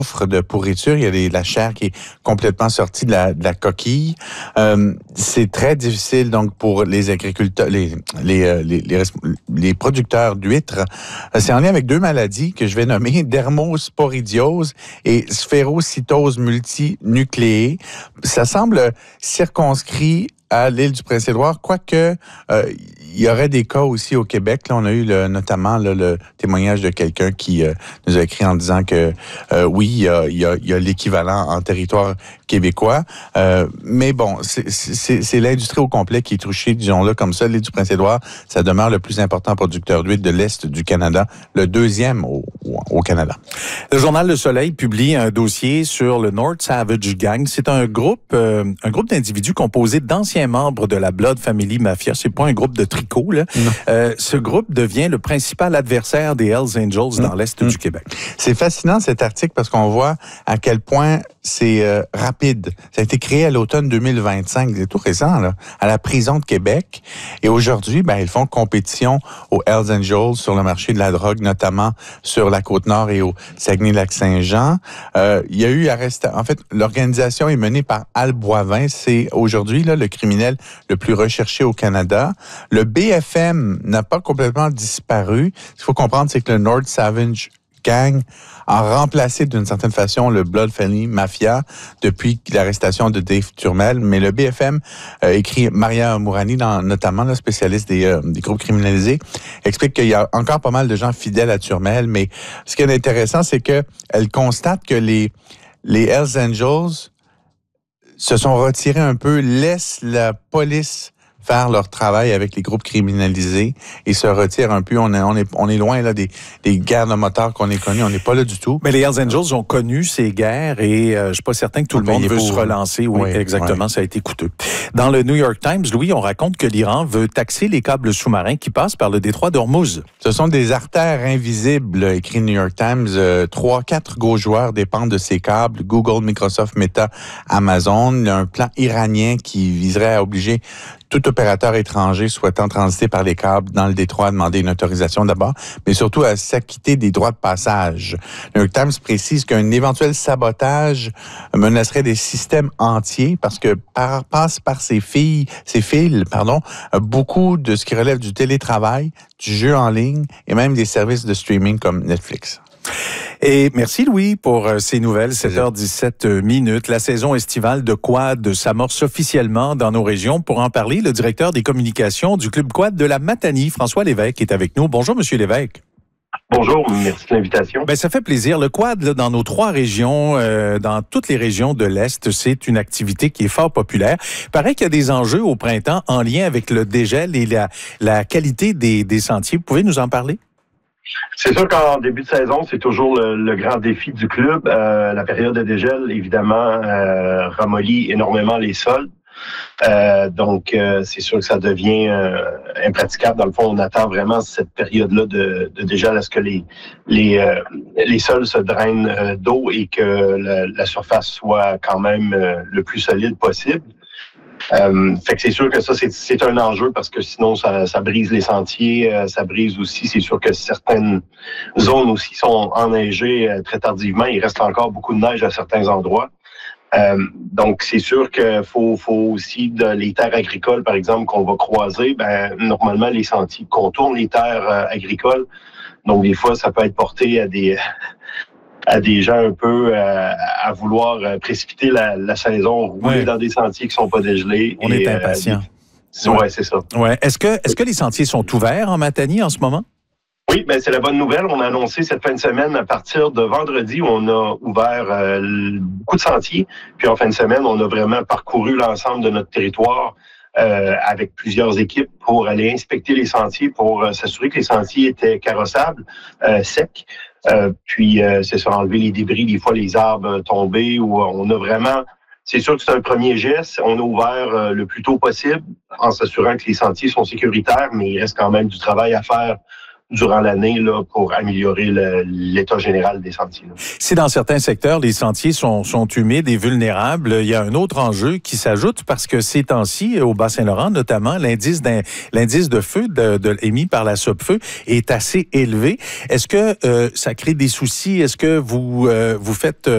de pourriture, il y a la chair qui est complètement sortie de la coquille. C'est très difficile donc pour les agriculteurs, les producteurs d'huîtres. C'est en lien avec deux maladies que je vais nommer dermosporidiose et sphérocytose multinucléée. Ça semble circonscrit à l'île du Prince-Édouard, quoique il y aurait des cas aussi au Québec. Là, on a eu notamment le témoignage de quelqu'un qui nous a écrit en disant que oui, il y a l'équivalent en territoire québécois. Mais bon, c'est l'industrie au complet qui est touchée, disons-le comme ça. L'île du Prince-Édouard, ça demeure le plus important producteur d'huile de l'Est du Canada, le deuxième au Canada. Le journal Le Soleil publie un dossier sur le North Savage Gang. C'est un groupe d'individus composé d'anciens membres de la Blood Family Mafia. C'est pas un groupe de tricot, là. Ce groupe devient le principal adversaire des Hells Angels dans l'Est du Québec. C'est fascinant cet article parce qu'on voit à quel point c'est rapide. Ça a été créé à l'automne 2025, c'est tout récent, là, à la prison de Québec. Et aujourd'hui, ils font compétition aux Hells Angels sur le marché de la drogue, notamment sur la Côte-Nord et au Saguenay-Lac-Saint-Jean. Il y a eu en fait, l'organisation est menée par Al Boivin. C'est aujourd'hui là, le criminel le plus recherché au Canada. Le BFM n'a pas complètement disparu. Ce qu'il faut comprendre, c'est que le North Savage Gang a remplacé d'une certaine façon le Blood Family Mafia depuis l'arrestation de Dave Turmel. Mais le BFM, écrit Maria Mourani, notamment le spécialiste des groupes criminalisés, explique qu'il y a encore pas mal de gens fidèles à Turmel. Mais ce qui est intéressant, c'est que elle constate que les Hells Angels se sont retirés un peu, laissent la police faire leur travail avec les groupes criminalisés et se retirent un peu. On est loin là des guerres de motards qu'on est connus. On n'est pas là du tout. Mais les Hells Angels ont connu ces guerres et je suis pas certain que tout le monde veut se relancer. Oui, exactement. Ça a été coûteux. Dans le New York Times, Louis, on raconte que l'Iran veut taxer les câbles sous-marins qui passent par le détroit d'Ormuz. Ce sont des artères invisibles, écrit New York Times. 3-4 gros joueurs dépendent de ces câbles. Google, Microsoft, Meta, Amazon. Il y a un plan iranien qui viserait à obliger tout opérateur étranger souhaitant transiter par les câbles dans le détroit à demander une autorisation d'abord, mais surtout à s'acquitter des droits de passage. Le New York Times précise qu'un éventuel sabotage menacerait des systèmes entiers parce que passe par ces fils, beaucoup de ce qui relève du télétravail, du jeu en ligne et même des services de streaming comme Netflix. Et merci Louis pour ces nouvelles, 7h17. La saison estivale de quad s'amorce officiellement dans nos régions. Pour en parler, le directeur des communications du Club Quad de la Matanie, François Lévesque, est avec nous. Bonjour, Monsieur Lévesque. Bonjour, merci de l'invitation. Ça fait plaisir. Le quad, là, dans nos 3 régions, dans toutes les régions de l'Est, c'est une activité qui est fort populaire. Il paraît qu'il y a des enjeux au printemps en lien avec le dégel et la qualité des sentiers. Vous pouvez nous en parler? C'est sûr qu'en début de saison, c'est toujours le grand défi du club. La période de dégel, évidemment, ramollit énormément les sols. Donc, c'est sûr que ça devient impraticable. Dans le fond, on attend vraiment cette période-là de dégel à ce que les sols se drainent d'eau et que la surface soit quand même le plus solide possible. Fait que c'est sûr que ça, c'est un enjeu parce que sinon, ça brise les sentiers, ça brise aussi, c'est sûr que certaines zones aussi sont enneigées très tardivement. Il reste encore beaucoup de neige à certains endroits. Donc, c'est sûr qu'il faut aussi, les terres agricoles, par exemple, qu'on va croiser, normalement, les sentiers contournent les terres agricoles. Donc, des fois, ça peut être porté à des gens un peu à vouloir précipiter la saison, rouler dans des sentiers qui sont pas dégelés. On est impatient. Ouais, c'est ça. Ouais. Est-ce que les sentiers sont ouverts en Matanie en ce moment? Oui, c'est la bonne nouvelle. On a annoncé cette fin de semaine, à partir de vendredi, on a ouvert beaucoup de sentiers. Puis en fin de semaine, on a vraiment parcouru l'ensemble de notre territoire avec plusieurs équipes pour aller inspecter les sentiers, pour s'assurer que les sentiers étaient carrossables, secs. Puis c'est ça, enlever les débris, des fois les arbres tombés, où on a vraiment... C'est sûr que c'est un premier geste. On a ouvert le plus tôt possible en s'assurant que les sentiers sont sécuritaires, mais il reste quand même du travail à faire durant l'année là, pour améliorer l'état général des sentiers. Là. Si dans certains secteurs, les sentiers sont humides et vulnérables, il y a un autre enjeu qui s'ajoute parce que ces temps-ci, au Bas-Saint-Laurent notamment, l'indice de feu émis par la SOPFEU est assez élevé. Est-ce que ça crée des soucis? Est-ce que vous faites